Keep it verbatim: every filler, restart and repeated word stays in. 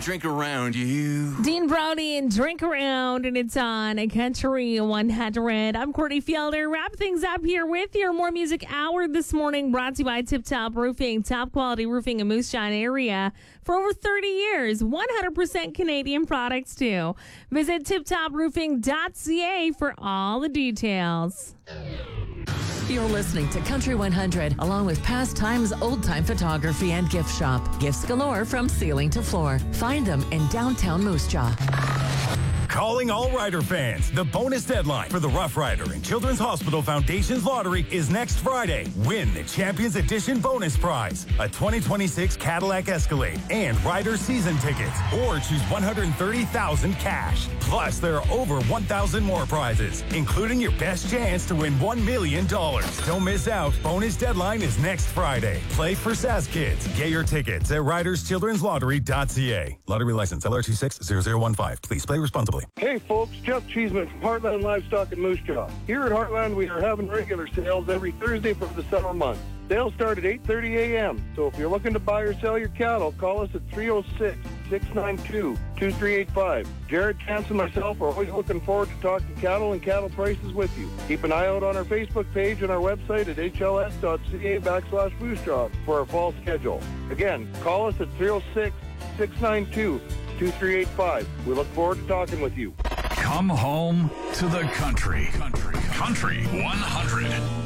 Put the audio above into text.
Drink Around You. Dean Brody and Drink Around, and it's on a Country one hundred. I'm Courtney Fielder. Wrap things up here with your More Music Hour this morning, brought to you by Tip Top Roofing, top quality roofing in Moose Jaw area for over thirty years. one hundred percent Canadian products, too. Visit tip top roofing dot c a for all the details. You're listening to Country one hundred, along with Pastimes Old Time Photography and Gift Shop. Gifts galore from ceiling to floor. Find them in downtown Moose Jaw. Calling all Rider fans. The bonus deadline for the Rough Rider and Children's Hospital Foundation's lottery is next Friday. Win the Champions Edition bonus prize, a twenty twenty-six Cadillac Escalade and Rider season tickets, or choose one hundred thirty thousand dollars cash. Plus, there are over one thousand more prizes, including your best chance to win one million dollars. Don't miss out. Bonus deadline is next Friday. Play for S A S Kids. Get your tickets at riders children's lottery dot c a. Lottery license L R two six zero zero one five. Please play responsibly. Hey folks, Jeff Cheeseman from Heartland Livestock in Moose Jaw. Here at Heartland, we are having regular sales every Thursday for the summer months. Sales start at eight thirty a.m. So if you're looking to buy or sell your cattle, call us at three oh six, six nine two, two three eight five. Jared, Chance, and myself are always looking forward to talking cattle and cattle prices with you. Keep an eye out on our Facebook page and our website at h l s dot c a backslash Moose Jaw for our fall schedule. Again, call us at three oh six, six nine two, two three eight five. We look forward to talking with you. Come home to the country. Country. Country one hundred.